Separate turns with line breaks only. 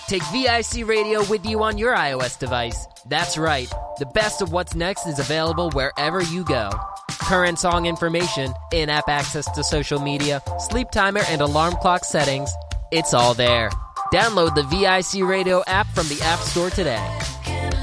Take VIC Radio with you on your iOS device. That's right. The best of what's next is available wherever you go. Current song information, in-app access to social media, sleep timer, and alarm clock settings. It's all there. Download the VIC Radio app from the App Store today.